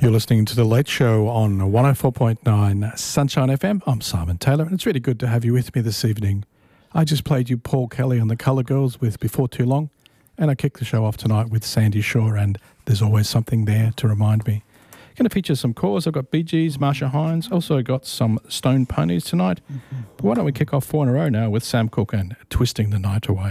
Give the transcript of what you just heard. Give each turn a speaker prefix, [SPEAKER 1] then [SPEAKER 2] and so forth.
[SPEAKER 1] You're listening to The Late Show on 104.9 Sunshine FM. I'm Simon Taylor, and it's really good to have you with me this evening. I just played you Paul Kelly on the Colour Girls with Before Too Long, and I kicked the show off tonight with Sandy Shaw and There's Always Something There to Remind Me. Going to feature some cores. I've got Bee Gees, Marsha Hines, also got some Stone Ponies tonight. But why don't we kick off 4 in a row now with Sam Cooke and Twisting the Night Away.